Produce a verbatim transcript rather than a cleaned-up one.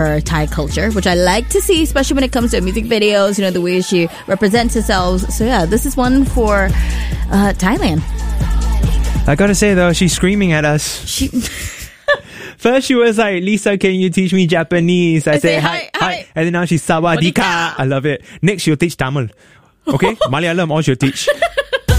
Thai culture, which I like to see, especially when it comes to music videos, you know, the way she represents herself. So yeah, this is one for uh, Thailand. I gotta say though, she's screaming at us. She... First she was like, Lisa, can you teach me Japanese? I, I say, hi, hi, hi. And then now she's Sawadika. I love it. Next she'll teach Tamil. Okay? Malayalam all she'll teach.